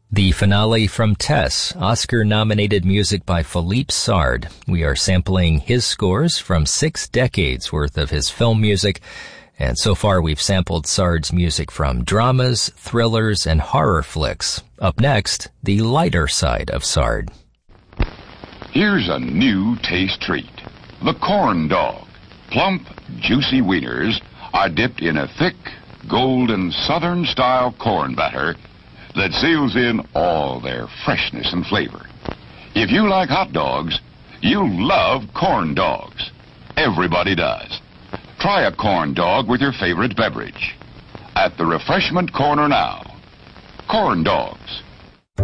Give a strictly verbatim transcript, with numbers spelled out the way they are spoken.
The finale from Tess, Oscar-nominated music by Philippe Sard. We are sampling his scores from six decades worth of his film music, and so far we've sampled Sard's music from dramas, thrillers, and horror flicks. Up next, the lighter side of Sard. Here's a new taste treat. The corn dog. Plump, juicy wieners are dipped in a thick, golden, southern-style corn batter that seals in all their freshness and flavor. If you like hot dogs, you'll love corn dogs. Everybody does. Try a corn dog with your favorite beverage. At the refreshment corner now. Corn dogs.